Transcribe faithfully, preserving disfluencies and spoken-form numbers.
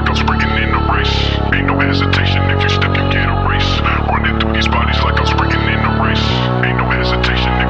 like I'm sprinting in a race. Ain't no hesitation.